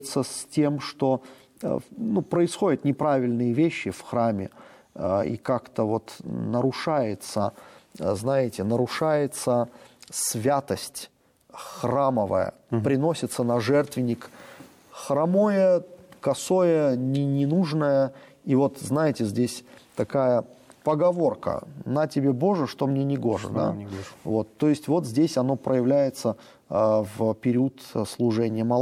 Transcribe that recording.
с тем, что происходят неправильные вещи в храме, и как-то вот нарушается, знаете, нарушается святость храмовая, приносится на жертвенник хромое, косое, ненужное. И вот, знаете, здесь такая поговорка: «На тебе, Боже, что мне не гоже». Да? Вот, то есть вот здесь оно проявляется в период служения молитвы.